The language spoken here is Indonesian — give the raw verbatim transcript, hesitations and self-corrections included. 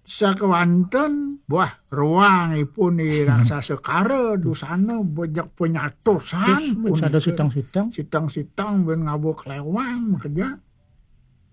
sakewanten buah ruangipun raksa sekara dosana bojak penyatosan Terus ada sitang-sitang. sitang-sitang ben ngabuk lewang kerja